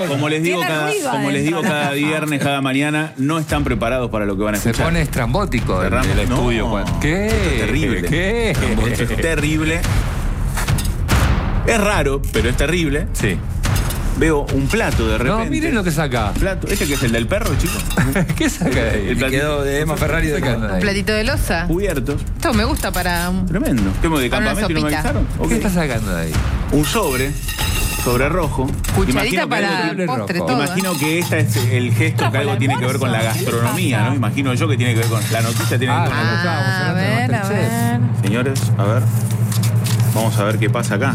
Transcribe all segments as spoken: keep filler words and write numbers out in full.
Como les digo cada, como les digo cada viernes, cada mañana, no están preparados para lo que van a escuchar. Se pone estrambótico el, el estudio. No, ¿Qué? Esto es terrible. ¿Qué? Esto es terrible. Es raro, pero es terrible. Sí. Veo un plato de repente. No, miren lo que saca. Plato. ¿Este que es el del perro, chicos? ¿Qué saca de ahí? El platito quedó de Emma Ferrari de acá. Un platito de loza. Cubiertos. Esto me gusta para... un- Tremendo. ¿Qué de Para una campamento y no me sopita. avisaron? ¿Qué Ok. está sacando de ahí? Un sobre. Sobre rojo. Cucharita Imagino que para algo- postre, rojo. todo. Imagino que este es el gesto que algo tiene que ver con la gastronomía, ¿no? Imagino yo que tiene que ver con... La noticia tiene que ver con... Ah, estábamos Ah, a hablando de ver, a Masterchef. ver. Señores, a ver. Vamos a ver qué pasa acá.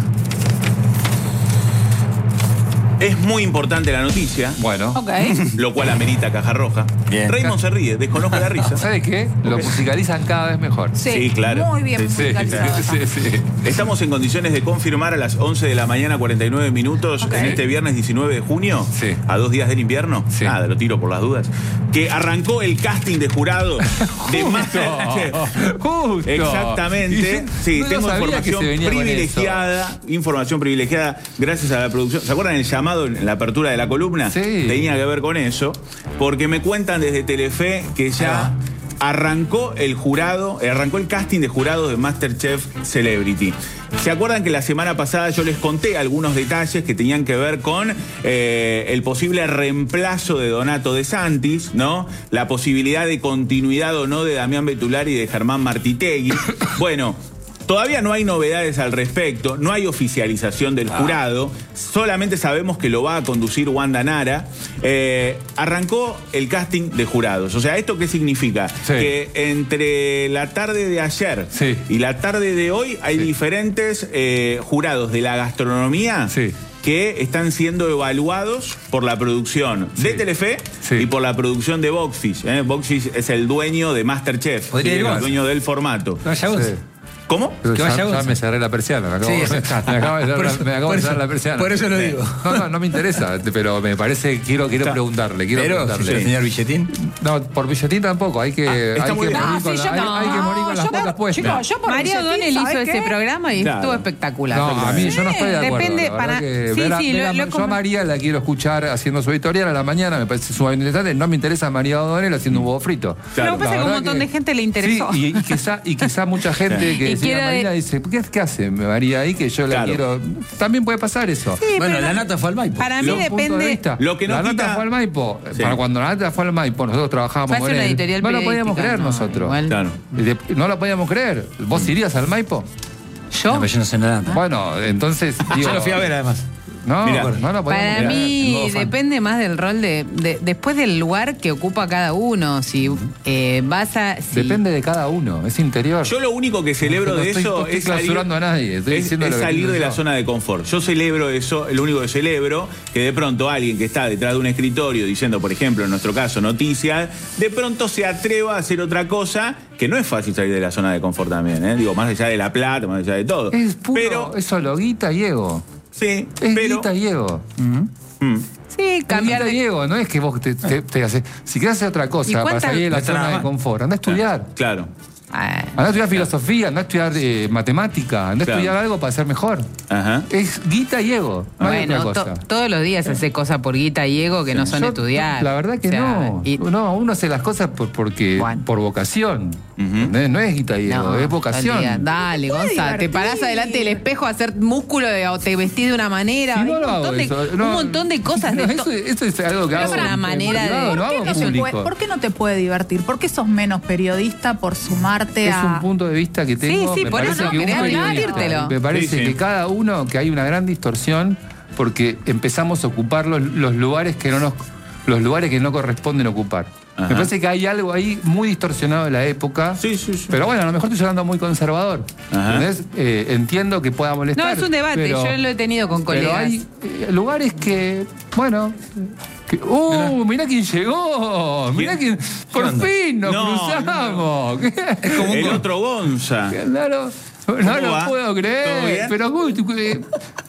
Es muy importante la noticia, Bueno. Ok. lo cual amerita caja roja. Bien. Raymond se ríe, desconozco la risa. ¿Sabes qué? Lo musicalizan cada vez mejor. Sí, Sí, claro. Muy bien Sí, Sí, musicalizado. sí, sí. Estamos en condiciones de confirmar a las once de la mañana, cuarenta y nueve minutos, Ok. en este viernes diecinueve de junio, Sí. a dos días del invierno, Sí. nada, lo tiro por las dudas, que arrancó el casting de jurados de Masterchef. Justo. Exactamente. Y Sí, no tengo sabía que información se venía con privilegiada, información privilegiada gracias a la producción. ¿Se acuerdan el llamado en la apertura de la columna? Sí. Tenía que ver con eso, porque me cuentan desde Telefe que ya arrancó el jurado, eh, arrancó el casting de jurados de Masterchef Celebrity. ¿Se acuerdan que la semana pasada yo les conté algunos detalles que tenían que ver con eh, el posible reemplazo de Donato De Santis, ¿no? La posibilidad de continuidad o no de Damián Betulari y de Germán Martitegui. Bueno, todavía no hay novedades al respecto, no hay oficialización del jurado, solamente sabemos que lo va a conducir Wanda Nara. Eh, arrancó el casting de jurados. O sea, ¿esto qué significa? Sí. Que entre la tarde de ayer Sí. y la tarde de hoy hay Sí. diferentes eh, jurados de la gastronomía Sí. que están siendo evaluados por la producción de Sí. Telefe Sí. y por la producción de Boxfish. ¿eh? Boxfish es el dueño de Masterchef, Podría ¿sí? ir el Gonza. dueño del formato. No vaya Sí. ¿Cómo? Pero Que ya, vaya ya Gonza. me cerré la persiana. Me acabo, Sí, me eso. acabo de cerrar, Por la- eso- me acabo por de cerrar eso- la persiana. por eso lo digo. No, no, no me interesa, pero me parece, quiero, quiero Está. preguntarle, quiero Pero, preguntarle. señor Billetín. No, por billetín tampoco, hay que, Ah, está hay muy que bien. morir No, con, sí, la- yo hay, no. hay que morir con las yo botas por- puestas. Chicos, yo por Mario billetín, O'Donnell hizo ¿sabes ese qué? programa y Claro. estuvo espectacular. No, a mí yo no estoy de acuerdo. Depende la verdad para- que sí, ver a- sí, ver lo- a- lo yo com- a María la quiero escuchar haciendo su editorial a la mañana, me parece sumamente interesante. No me interesa a María O'Donnell haciendo un huevo frito. Claro. Lo que pasa es que La un verdad montón de gente le interesó. Sí, y, y quizá, y quizá mucha gente que Y decía quiero María de- dice, ¿qué, ¿qué hace María ahí que yo la Claro. quiero? También puede pasar eso. Sí, Bueno, pero la no- nata fue al Maipo. Para mí Los puntos de depende... vista. Lo que no la quita- nata fue al Maipo. Sí. Para cuando la nata fue al Maipo, nosotros trabajábamos Fue a con hacer una él. editorial No lo podíamos periodística, creer no, nosotros. igual. Claro. Y de- no lo podíamos creer. ¿Vos irías al Maipo? ¿Yo? No, pero yo no sé nada. Bueno, entonces. digo, Yo lo fui a ver además. No, Mirá. no lo podíamos Para creer. mí nuevo fan. depende más del rol de, de- después del lugar que ocupa cada uno. Si eh, vas a si- Depende de cada uno, es interior. Yo lo único que celebro No de estoy- eso no estoy es salir, clausurando a nadie, estoy es- diciendo es lo que salir pienso de la yo. zona de confort. Yo celebro eso, lo único que celebro, que de pronto alguien que está detrás de un escritorio diciendo, por ejemplo, en nuestro caso, noticias, de pronto se atreva a hacer otra cosa, que no es fácil salir de la zona de confort también, ¿eh? Digo, más allá de la plata, más allá de todo. Es puro, pero, es solo guita y ego. sí, Es pero... guita y ego. Mm. sí, cambiar Guita de... y ego, no es que vos te, te, te haces. Si querés hacer otra ¿Y cosa para cuánta- salir de la No está zona nada de mal. confort, anda a estudiar. Claro. Ah, Anda a estudiar filosofía, anda a estudiar eh, matemática, anda a Claro. estudiar algo para ser mejor. Ajá. Es guita y ego, no hay bueno, otra to- cosa. todos los días hace cosas por guita y ego que no son Yo- estudiar. La verdad que O sea, no. y- No, uno hace las cosas por, porque, Bueno. por vocación. ¿Entendés? No es guita y ego, no, es vocación. todo el día. Dale, Puede Gonza, te divertir. parás adelante del espejo a hacer músculo de- o te vestís de una manera. Si hay no un, lo hago montón de, eso, un no. montón de cosas No, de eso, to- eso es algo que Pero hago es una en manera de- privado, ¿Por lo ¿Por hago qué, no te público. puede, por qué no te puede divertir? ¿Por qué sos menos periodista por sumarte Es a...? un punto de vista que tengo. sí, me por parece eso que un quería periodista- divertírtelo. Me parece Sí, sí. que cada uno, que hay una gran distorsión, porque empezamos a ocupar los, los lugares que no nos, los lugares que no corresponden ocupar. Ajá. Me parece que hay algo ahí muy distorsionado de la época. Sí, sí, sí. Pero bueno, a lo mejor estoy sonando muy conservador. Ajá. ¿Entendés? Eh, entiendo que pueda molestar. No, es un debate, pero- yo lo he tenido con Pero colegas. hay eh, lugares que, bueno. Que, ¡Uh! Mirá quién llegó. Mirá quién. Por onda? fin nos No, cruzamos. ¿Qué? como un El con- otro Gonza. Claro. No lo va? puedo ¿Todo creer. bien? Pero uy, tú, eh,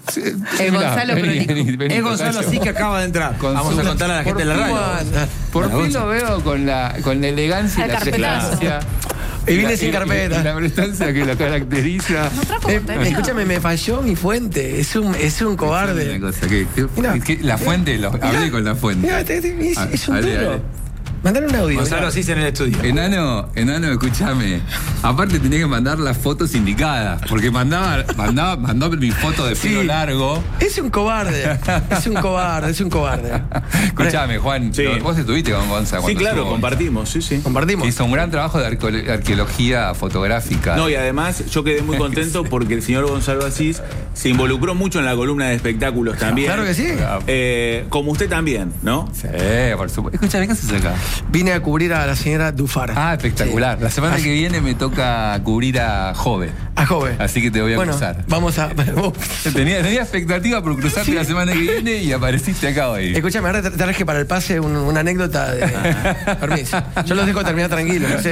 El Gonzalo Prolijo. Es Gonzalo sí que acaba de entrar. Con Vamos su- a contarle a la gente de la por radio. fin- Por Bueno, fin Gonza. lo veo con la, con la elegancia y Al la carpetazo. presencia. Y vine sin y la- carpeta. y La prestancia que lo caracteriza. No trajo Eh, contenido. escúchame, me falló mi fuente. Es un, es un Una cobarde. cosa, que, que- Mirá. que la fuente, lo- hablé con la fuente. Mira, te- te- es, Ah, es un dale, duro. dale. Mandale un audio. Gonzalo mirá. Asís en el estudio. Enano, enano, escúchame. Aparte tenía que mandar las fotos indicadas. Porque mandaba, mandaba, mandó mi foto de pelo Sí. largo. Es un cobarde. Es un cobarde, es un cobarde. Escúchame, Juan, Sí. lo- vos estuviste con Gonza Sí, cuando claro, estuvo. compartimos, sí, sí. Compartimos. Hizo un gran trabajo de arqueo- arqueología fotográfica. No, y además yo quedé muy contento porque el señor Gonzalo Asís se involucró mucho en la columna de espectáculos también. Claro que sí. Eh, como usted también, ¿no? Sí, por supuesto. Escúchame, ¿qué haces acá? Vine a cubrir a la señora Dufar. Ah, espectacular. Sí. La semana Así- que viene me toca cubrir a Jove. A joven. Así que te voy a bueno, cruzar. Vamos a. Tenía, tenía expectativa por cruzarte la semana que viene y apareciste acá hoy. Escúchame, ahora te te traje para el pase un- una anécdota de. Permiso. Yo los dejo terminar tranquilos, no sé.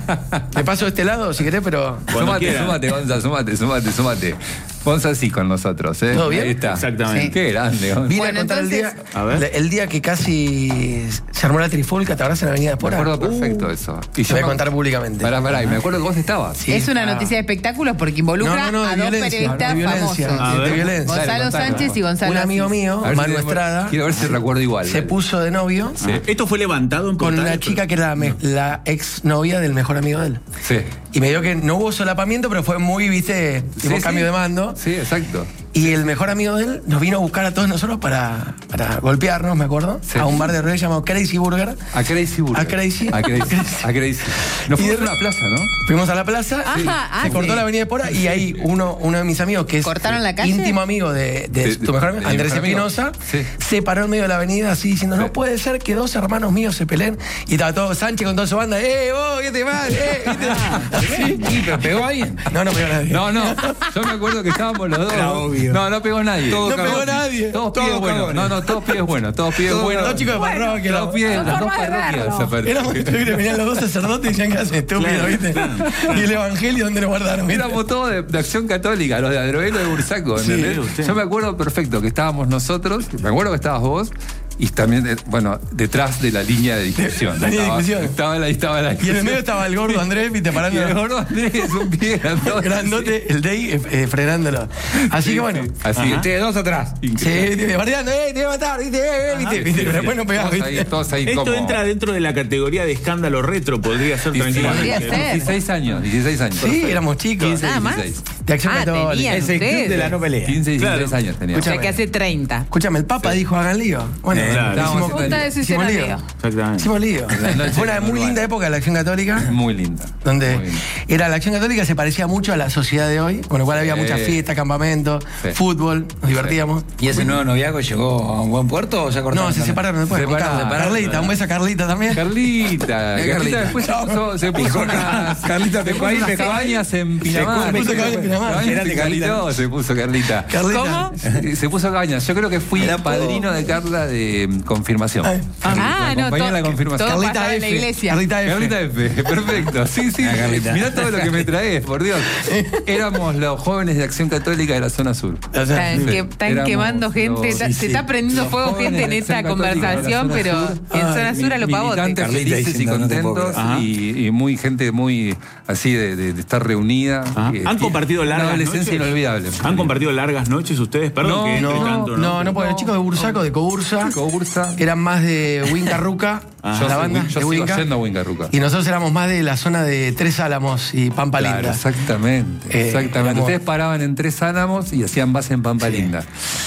Me paso de este lado si querés, pero. Cuando Súmate, quiera. súmate, Gonza, súmate, súmate, súmate. Gonza sí con nosotros, ¿eh? ¿Todo bien? Ahí está. Exactamente. Qué grande, Gonza. Vine Bueno, a contar entonces- el día. A ver. la- El día que casi se armó la trifulca, ¿te acuerdas en la Avenida Me Espora? acuerdo perfecto eso. Te voy a me- contar públicamente. Pará, pará, y me acuerdo que vos estabas. Sí. Es una Ah. noticia de espectáculos porque involucra No, no, no, de a dos violencia, periodistas de violencia, famosos. A de ver. violencia. Gonzalo Dale, contalo. Sánchez y Gonzalo Un amigo Asís. mío, A ver si Manu te- Estrada, Quiero ver si recuerdo igual. se dale. puso de novio Sí. Esto fue levantado en con portales, una pero- chica que era la, me- la ex novia del mejor amigo de él. Sí. Y me dio que no hubo solapamiento, pero fue muy, viste, tipo Sí, cambio sí. de mando. Sí, exacto. Y el mejor amigo de él nos vino a buscar a todos nosotros para, para golpearnos, me acuerdo, Sí. a un bar de Río llamado Crazy Burger. A Crazy Burger. A Crazy. A Crazy. A Crazy. Nos Y de fuimos a una plaza, ¿no? Fuimos a la plaza, Ajá, sí, ah, se sí. cortó la avenida de Pora y ahí uno, uno de mis amigos, que es ¿Cortaron la calle? íntimo amigo de, de De- tu mejor amigo, de mi Andrés mejor amigo. Espinosa, Sí. se paró en medio de la avenida así diciendo, Sí. no puede ser que dos hermanos míos se peleen. Y estaba todo Sánchez con toda su banda, ¡eh, vos, qué te mal! ¡Eh! ¿viste? Así. ¿Y pero pegó alguien? No, no pegó nadie. No, no. Yo me acuerdo que estábamos los dos. Era obvio. No, no pegó nadie. Todo No cagón. pegó nadie. Todos Todos pibes buenos. cagones. No, no, todos pibes buenos. Todos pibes Todos buenos. Dos chicos de parroquia. Todos los- pibes, Son las dos formas de parroquias. verlo. desaparecieron. Éramos, yo creo que venían los dos sacerdotes y decían que hacen estúpido, Claro, ¿viste? claro. Y el evangelio, ¿dónde lo guardaron? ¿viste? Éramos todos de, de Acción Católica, los de Adroelo de Bursaco. Sí, ¿entendés? usted. Yo me acuerdo perfecto que estábamos nosotros, me acuerdo que estabas vos, y también, eh, bueno, detrás de la línea de discusión. La línea de Estaba- discusión. Estaba la, estaba la Y en el discusión. medio estaba el gordo Andrés, ¿viste? Y Parando. el gordo Andrés es un pie grandote. Grandote, el Day eh, eh, frenándolo. Así que bueno. Así, Ajá. Ustedes dos atrás. Sí, increíble. viste, bardeando, eh, te voy a matar, viste, eh, viste, viste, pero después no pegaba, Todos ahí, viste. todos ahí Esto como... entra dentro de la categoría de escándalo retro, podría ser tranquilamente. Podría ser. dieciséis años, dieciséis años. Sí, éramos chicos. quince, Nada más. dieciséis. De Acción Ah, Católica. tenían Es el club ustedes. de la no pelea. quince, dieciséis Claro. años tenía. O sea que hace treinta. Escúchame, el Papa dijo, hagan lío. Bueno, Eh, claro. hicimos, Estábamos Punta de hicimos hicieron lío. lío. Exactamente. Hicimos lío. La noche Fue una muy urbana. linda época de la Acción Católica. Muy linda. Donde Muy linda. era la Acción Católica, se parecía mucho a la sociedad de hoy, con lo cual había Sí. muchas fiestas, campamentos, Sí. fútbol, nos divertíamos. ¿Y ese nuevo noviazgo llegó a un buen puerto o se cortaron? No, se también? separaron después. Se con Carla. separaron. Carlita, un beso a Carlita también. Carlita, Carlita, Carlita. después se puso, se puso unas, Carlita se pegó puso ahí, unas pegó ahí. cabañas en Pinamar. Se puso cabañas en Pinamar. Cabañas Grande en Carlita. Calidó se puso Carlita. Carlita. ¿Cómo? Eh, Se puso cabañas. Yo creo que fui Era apodo. padrino de Carla de mm, confirmación. Ay. Ah, La no, compañía de la todo- confirmación. todo Carlita pasaba en la F. iglesia. Carlita F. Carlita F, perfecto. Sí, sí. Ah, Carlita. Mirá todo lo que me traes, por Dios. Éramos los jóvenes de Acción Católica de la zona sur. O sea, Están, Sí. que- están Éramos quemando gente, los- ta- sí, se sí. está prendiendo Los fuego jóvenes gente en de esta Acción Católica de la conversación, zona pero sur. en zona sur a lo pavote. Militantes Carlita felices y diciendo, no te puedo contentos creer. Ajá. y, y muy gente muy así de, de- de estar reunida. Ajá. Que ¿Han tiene compartido una largas adolescencia noches? inolvidable. ¿Han compartido largas noches ustedes? Perdón No, que entre no, tanto, no, no, porque los No. chicos de Bursaco, de Cobursa, Chico Bursa. eran más de Winca Ruca, Ajá. Yo la soy banda Win- yo de sigo Winca. yendo a Winca Ruca. Y nosotros éramos más de la zona de Tres Álamos y Pampa Claro, Linda. exactamente, Eh, exactamente. éramos- Ustedes paraban en Tres Álamos y hacían base en Pampa Linda.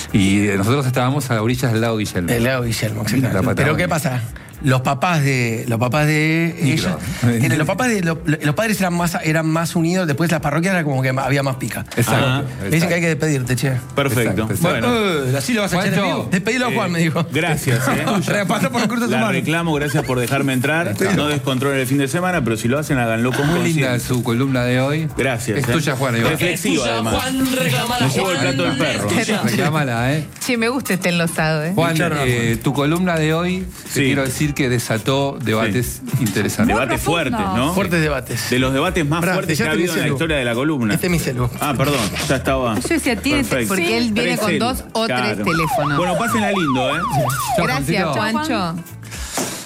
Y eh, nosotros estábamos a orillas del lago Guillermo. El Leo Guillermo, La exactamente. Patagonia. Pero ¿qué pasa? Los papás de los papás de Micro. ella, tiene- los papás de lo- los padres eran más eran más unidos, después las parroquias era como que había más pica. Exacto. Ah. Me dicen que hay que despedirte, che. Perfecto. Exacto, exacto. Bueno, Eh, así lo vas a echar en Juancho. vivo. Despedilo a Juan, me dijo. gracias. ¿eh? Repasó por el curso de La mano. reclamo, gracias por dejarme entrar. No descontrolen el fin de semana, pero si lo hacen, háganlo con Muy linda conciencia. su columna de hoy. Gracias. Es ¿eh? tuya, Juan. Iván. Reflexiva, además. Me llevo el plato del perro. Reclámala, ¿eh? Che, me gusta este enlosado, ¿eh? Juan, Claro. eh, tu columna de hoy, te Sí. quiero decir que desató debates interesantes. Debates profundo. fuertes, ¿no? Fuertes debates. De los debates más Pará, fuertes que ya ha te mi habido en la celu. historia de la columna. Este es mi celu. Ah, perdón, ya estaba. Yo decía, tiene, Perfecto. porque él viene Tres con celu. dos o Claro. tres teléfonos. Bueno, pásenla lindo, ¿eh? Chao, Gracias, Juancito. Juancho.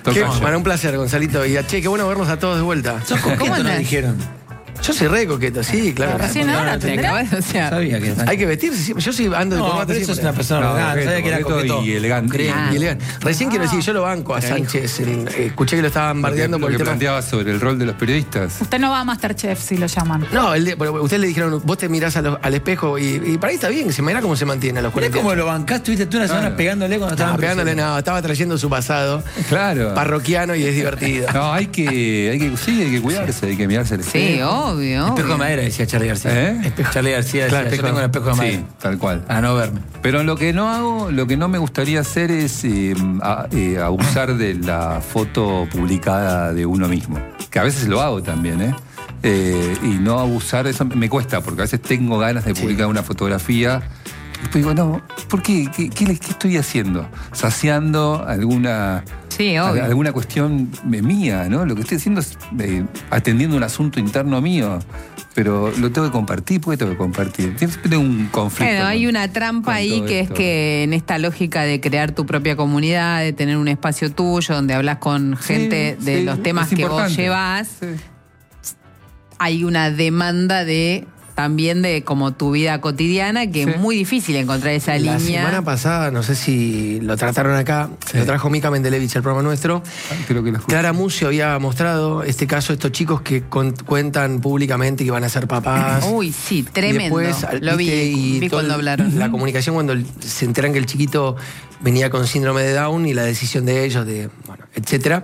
Toca Qué- yo. bueno, un placer, Gonzalito. Y che, qué bueno vernos a todos de vuelta. Sos coqueto, nos andás? dijeron. Yo soy re coqueto, sí, claro. Recién no, ahora no, tendrá. O sea, Sabía que Hay que vestirse siempre. Yo sí ando de No, corbata pero eso es siempre. una persona No, elegante. Sabía que era coqueto coqueto. y elegante. Creo. Ah. Y elegante. Recién quiero decir, yo lo banco a Sánchez. en- eh, escuché que lo estaban bardeando Lo por que el tema. planteaba sobre el rol de los periodistas. Usted no va a Masterchef si lo llaman. No, el de- pero ustedes le dijeron, vos te mirás a lo- al espejo y, y para ahí está bien, se mira cómo se mantiene a los Mirá cuarenta. cómo lo bancaste, tuviste tú una semana Claro. pegándole cuando No, estaban pegándole presos. nada, estaba trayendo su pasado Claro. parroquiano y es divertido. No, hay que, hay que, sí, hay que cuidarse, hay que mirarse al sí, espejo. obvio. Espejo de obvio. madera, decía Charlie García. ¿Eh? Espejo. Charlie García decía, Claro, yo espejo. tengo un espejo de madera. Sí, tal cual. A no verme. Pero lo que no hago, lo que no me gustaría hacer es eh, a- eh, abusar de la foto publicada de uno mismo. Que a veces lo hago también, ¿eh? Eh, y no abusar, eso me cuesta, porque a veces tengo ganas de publicar una fotografía. Y después digo, no, ¿por qué? ¿Qué, qué, le- qué estoy haciendo? ¿Saciando alguna, Sí, obvio. alguna cuestión mía, ¿no? Lo que estoy haciendo es eh, atendiendo un asunto interno mío. Pero lo tengo que compartir, ¿por qué tengo que compartir? Siempre tengo un conflicto. Bueno, hay con- una trampa con ahí todo que esto. es que en esta lógica de crear tu propia comunidad, de tener un espacio tuyo donde hablas con gente Sí, de sí, los temas es que vos importante. llevas, Sí. hay una demanda de también de como tu vida cotidiana que Sí. es muy difícil encontrar esa La línea. semana pasada, no sé si lo trataron acá, Sí. lo trajo Mica Mendelevich, el programa nuestro. Creo que lo escuché. Clara Mucio había mostrado este caso, estos chicos que con- cuentan públicamente que van a ser papás. Uy, sí, Y tremendo. después, al- Lo vi, viste, y vi todo cuando el- hablaron. La comunicación cuando el- se enteran que el chiquito venía con síndrome de Down y la decisión de ellos, de, bueno, etcétera.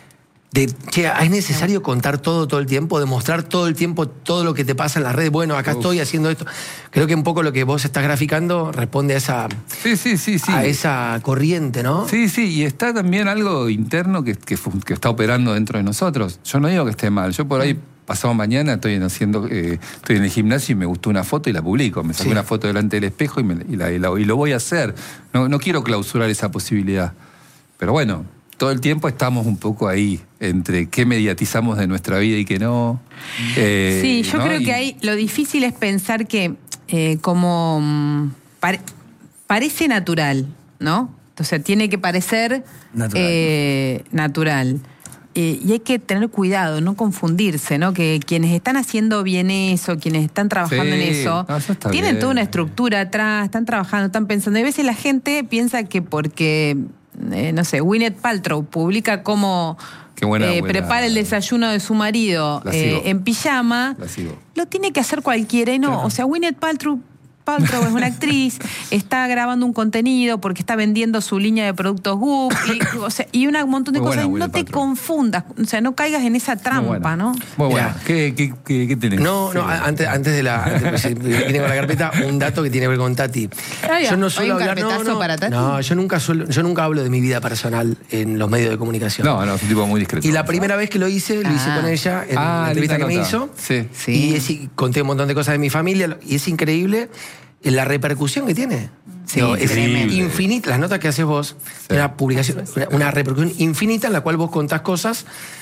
De, che, ¿es necesario contar todo todo el tiempo? ¿Demostrar todo el tiempo todo lo que te pasa en las redes? Bueno, acá Uf. estoy haciendo esto. Creo que un poco lo que vos estás graficando responde a esa, Sí, sí, sí, sí. a esa corriente, ¿no? Sí, sí, y está también algo interno que, que, fu- que está operando dentro de nosotros. Yo no digo que esté mal. Yo por ahí, pasado mañana, estoy haciendo, eh, estoy en el gimnasio y me gustó una foto y la publico. Me saqué Sí. una foto delante del espejo y, me- y la- y la- y lo voy a hacer. No, no quiero clausurar esa posibilidad. Pero bueno, todo el tiempo estamos un poco ahí, entre qué mediatizamos de nuestra vida y qué no. Eh, Sí, yo ¿no? creo Y- que hay, lo difícil es pensar que eh, como mm, pare- parece natural, ¿no? O sea, tiene que parecer Natural. eh, natural. Eh, y hay que tener cuidado, no confundirse, ¿no? Que quienes están haciendo bien eso, quienes están trabajando Sí, en eso, no, eso está tienen bien. toda una estructura atrás, están trabajando, están pensando. Y a veces la gente piensa que porque, eh, no sé, Gwyneth Paltrow publica cómo Qué buena, eh, buena. prepara el desayuno de su marido La eh, sigo. en pijama, La sigo. lo tiene que hacer cualquiera y no. Claro. O sea, Gwyneth Paltrow, Paltrow es una actriz, está grabando un contenido porque está vendiendo su línea de productos Goop y, o sea, y una- un montón de Muy cosas. buena Y no Gwyneth te Paltrow. confundas, o sea, no caigas en esa Muy trampa, buena. ¿no? Muy bueno. Mirá. ¿Qué, qué, qué, qué tenés? No, no, Sí. a- antes, antes de la. Antes, pues, viene con la carpeta, un dato que tiene que ver con Tati. Ah, ya. Yo no ¿Hay suelo un hablar. No, carpetazo no, para Tati? no, yo nunca suelo, yo nunca hablo de mi vida personal en los medios de comunicación. No, no, es un tipo muy discreto. Y la primera vez que lo hice, lo hice Ah. con ella en Ah, la entrevista que linda me nota. hizo. Sí. Sí. Y es- y conté un montón de cosas de mi familia. Y es increíble la repercusión que tiene. Sí, Digo, es tremendo. infinita. Las notas que haces vos, Sí. una publicación, una, una repercusión infinita en la cual vos contás cosas.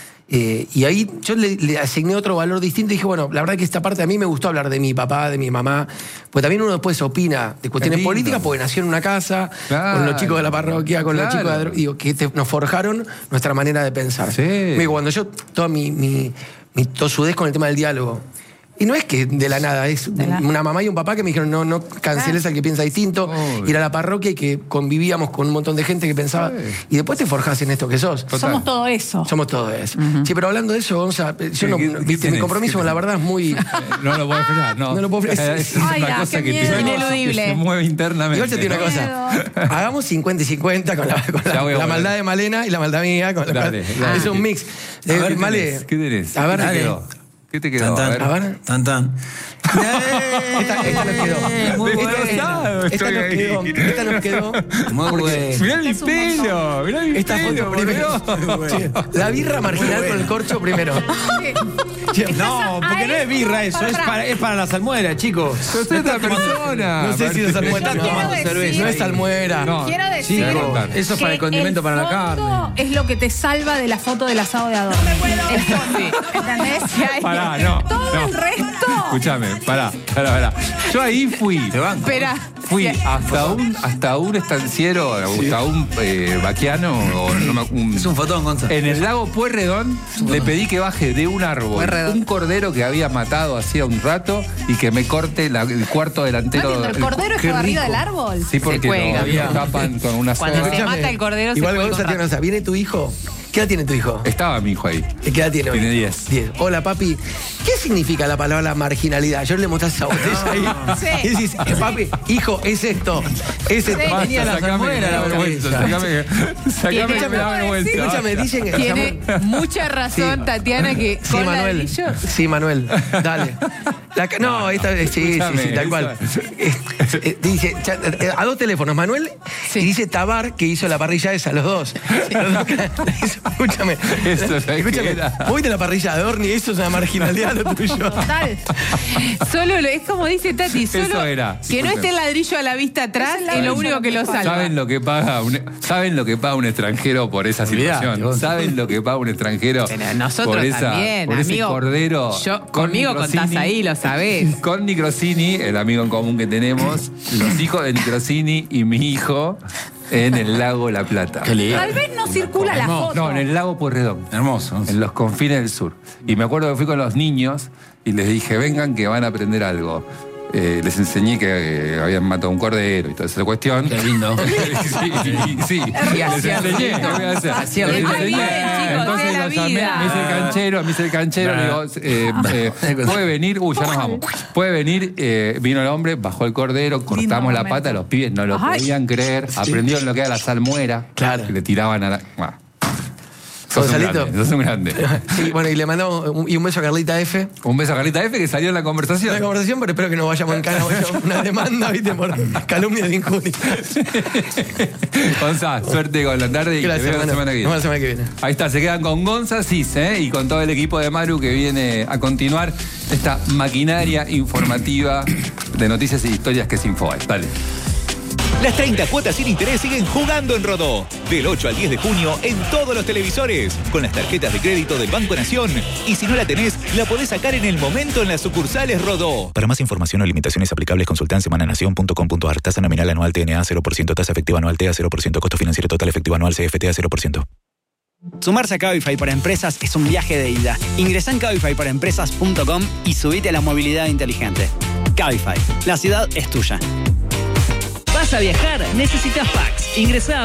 eh, y ahí yo le, le asigné otro valor distinto y dije, bueno, la verdad que esta parte a mí me gustó hablar de mi papá, de mi mamá, pues también uno después opina de cuestiones lindo. políticas porque nació en una casa, Claro. con los chicos de la parroquia, con los Claro. chicos de... Adro- Digo, que te- nos forjaron nuestra manera de pensar. Sí. Me digo, cuando yo, toda mi, mi, mi tosudez con el tema del diálogo, y no es que de la nada, es De la- una mamá y un papá que me dijeron, no, no canceles al que piensa distinto, Obvio. ir a la parroquia y que convivíamos con un montón de gente que pensaba, Sí. y después te forjás en esto que sos. Total. Somos todo eso. Somos todo eso. Sí, pero hablando de eso, Gonza, yo no, ¿Qué- no- qué viste, mi tenés? compromiso, ¿Qué la tenés? verdad, es muy... Eh, No lo puedo expresar, no. No lo puedo expresar. Es Ay, una da, cosa qué que, miedo. tiene- Ineludible. que se mueve internamente. Igual te digo una ¿no? cosa. Hagamos cincuenta y cincuenta con la, con la- Ya voy a la volver. maldad de Malena y la maldad mía. Con la- Dale, dale. Es un mix. A ver, Eh, ¿qué Male, tenés? ¿Qué tenés? A ver, ¿Qué te dale. quedó? ¿Qué te quedó? Tan, A ver. A ver. Tan, tan. Esta, esta nos quedó. Muy Destrozado buena. Esta estoy nos ahí. quedó. Esta nos quedó. Muy Porque- buena. Mirá mi Es un pelo, mirá mi Esta pelo, foto primero. boludo. Che, la birra marginal con el corcho primero. Che, No, porque no es birra eso, es para, es para la salmuera, chicos. Yo soy otra persona. No sé si es almuera. Yo quiero No, decir- cerveza. No es almuera. No. Quiero decir Chicos, Sí, eso es para el que condimento para la fondo carne. es lo que te salva de la foto del asado de adorno. El fondo. ¿Entendés? Y ahí- Pará, no, Todo no. el resto. Escúchame, pará, pará, pará. Yo ahí fui. Te van. Espera, fui hasta un, hasta un estanciero, hasta un eh, vaquiano, o no me- un- Es un fotón, Gonza. en el lago Pueyrredón le pedí que baje de un árbol Pueyrredón. un cordero que había matado hacía un rato y que me corte la- el cuarto delantero. No entiendo, ¿el cordero Qué estaba arriba rico. del árbol? Sí, porque Se cuelga. lo, lo tapan con una Cuando soga. se mata el cordero se Igual cuelga Gonza un tiene rato. una- ¿Viene tu hijo? ¿Qué edad tiene tu hijo? Estaba mi hijo ahí. ¿Qué edad tiene hoy? Tiene diez. diez. Hola, papi. ¿Qué significa la palabra marginalidad? Yo le mostré esa botella ahí. Sí. Y decís, eh, papi, hijo, es esto. Es esto. Sí, tenía la Sacame, salmuera, la me da vergüenza. vergüenza. Sacame, sacame que me da vergüenza. Escúchame, dicen que. Tiene mucha razón, Sí. Tatiana, que Sí, con Manuel. ladrillo. Sí, Manuel. Dale. La ca- no, esta vez sí, sí, Escúchame, sí, tal cual. Eh, eh, dice, cha- eh, a dos teléfonos, Manuel, Sí. y dice Tabar, que hizo la parrilla esa, los dos. Los dos que- Escúchame. Eso, ¿sabes qué Escúchame. era? Vos viste la parrilla de Orni, eso es una marginalidad lo tuyo. Total. Solo lo- es como dice Tati, solo Eso era. que no esté el ladrillo a la vista atrás Ese es, es el lo ladrillo único que que lo falta. salva. ¿Saben lo que paga un, ¿Saben lo que paga un extranjero por esa Olvidate, situación? vos. ¿Saben lo que paga un extranjero Pero nosotros por, esa, también, por ese amigo. cordero? Yo- con conmigo contás Nicrosini? ahí, lo sabés. Con Nicrosini, el amigo en común que tenemos, los hijos de Nicrosini y mi hijo en el lago La Plata. Qué lindo. Tal vez no circula la Hermoso. foto. No, en el lago Pueyrredón. Hermoso. En los confines del sur. Y me acuerdo que fui con los niños y les dije, vengan que van a aprender algo. Eh, les enseñé que eh, habían matado un cordero y toda esa cuestión. Qué lindo. sí, sí, sí. Les hacía enseñé, ruido. ¿qué voy a hacer? Hacía Les ruido. enseñé. Ay, bien, chicos, Entonces sea la los llamé, vida. me dice el canchero, me dice el canchero, le digo, eh, eh, puede venir, uy, ya nos vamos. Puede venir, eh, vino el hombre, bajó el cordero, cortamos la momento. pata, los pibes no lo Ay. podían creer, aprendieron lo que era la salmuera, Claro. que le tiraban a la. Bueno. Sos un Gonzalito. grande, sos un grande. Sí, bueno, y le mandamos un, y un beso a Carlita F. Un beso a Carlita F que salió en la Una conversación. conversación, pero espero que no vayamos en cana, vaya una demanda, viste, por calumnia de injuria. Gonza, suerte con la tarde y Gracias, te veo la hermano. semana que Nos vemos la viene. semana que viene. Ahí está, se quedan con Gonza Cis, ¿eh? Y con todo el equipo de Maru que viene a continuar esta maquinaria informativa de noticias y historias que es Infobae. Dale. Las treinta cuotas sin interés siguen jugando en Rodó. Del ocho al diez de junio en todos los televisores. Con las tarjetas de crédito del Banco Nación. Y si no la tenés, la podés sacar en el momento en las sucursales Rodó. Para más información o limitaciones aplicables, consulta en semananación punto com punto a r. Tasa nominal anual T N A cero por ciento. Tasa efectiva anual T A cero por ciento. Costo financiero total efectivo anual C F T A cero por ciento. Sumarse a Cabify para empresas es un viaje de ida. Ingresá en cabify para empresas punto com y subite a la movilidad inteligente. Cabify, la ciudad es tuya. ¿Vas a viajar? Necesitas Pax. Ingresá a